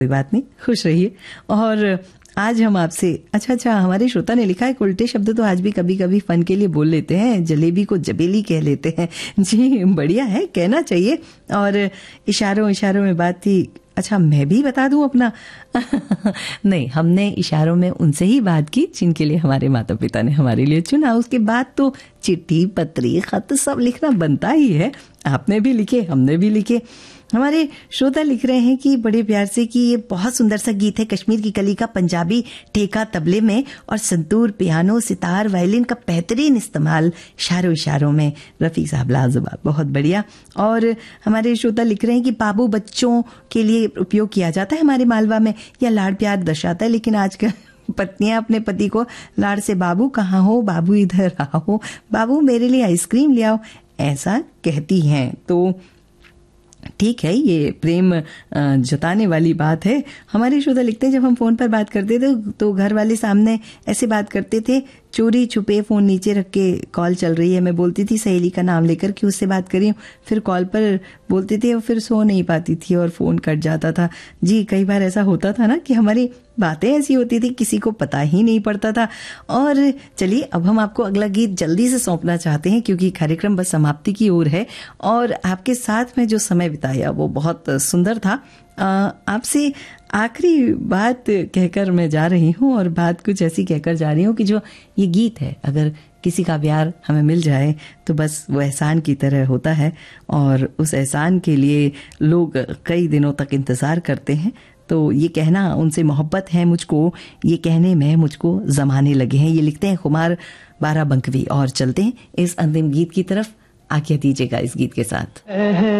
कोई बात नहीं, खुश रहिए। और आज हम आपसे अच्छा हमारे श्रोता ने लिखा है, उल्टे शब्द तो आज भी कभी कभी फन के लिए बोल लेते हैं, जलेबी को जबेली कह लेते हैं। जी बढ़िया है, कहना चाहिए। और इशारों में बात थी। अच्छा मैं भी बता दूं अपना नहीं, हमने इशारों में उनसे ही बात की जिनके लिए हमारे माता पिता ने हमारे लिए चुना। उसके बाद तो चिट्ठी, पत्री, खत सब लिखना बनता ही है। आपने भी लिखे, हमने भी लिखे। हमारे श्रोता लिख रहे हैं कि बड़े प्यार से कि ये बहुत सुंदर सा गीत है, कश्मीर की कली का पंजाबी ठेका तबले में और संतूर, पियानो, सितार, वायलिन का बेहतरीन इस्तेमाल इशारों में। रफी साहब लाजवाब, बहुत बढ़िया। और हमारे श्रोता लिख रहे हैं कि बाबू बच्चों के लिए उपयोग किया जाता है हमारे मालवा में, या लाड़ प्यार दर्शाता है, लेकिन आजकल पत्नियां अपने पति को लाड़ से बाबू कहाँ हो, बाबू इधर आओ, बाबू मेरे लिए आइसक्रीम ले आओ, ऐसा कहती हैं। तो ठीक है, ये प्रेम जताने वाली बात है। हमारे श्रोता लिखते हैं जब हम फोन पर बात करते थे तो घर वाले सामने ऐसे बात करते थे, चोरी छुपे फोन नीचे रख के कॉल चल रही है, मैं बोलती थी सहेली का नाम लेकर कि उससे बात करी, फिर कॉल पर बोलते थे और फिर सो नहीं पाती थी और फोन कट जाता था। जी कई बार ऐसा होता था ना कि हमारी बातें ऐसी होती थी किसी को पता ही नहीं पड़ता था। और चलिए अब हम आपको अगला गीत जल्दी से सौंपना चाहते हैं क्योंकि कार्यक्रम बस समाप्ति की ओर है और आपके साथ में जो समय बिताया वो बहुत सुंदर था। आपसे आखिरी बात कहकर मैं जा रही हूँ और बात कुछ ऐसी कहकर जा रही हूँ कि जो ये गीत है, अगर किसी का प्यार हमें मिल जाए तो बस वो एहसान की तरह होता है और उस एहसान के लिए लोग कई दिनों तक इंतजार करते हैं। तो ये कहना उनसे मोहब्बत है मुझको, ये कहने में मुझको जमाने लगे हैं। ये लिखते हैं खुमार बाराबंकवी। और चलते हैं इस अंतिम गीत की तरफ, आज्ञा दीजिएगा इस गीत के साथ।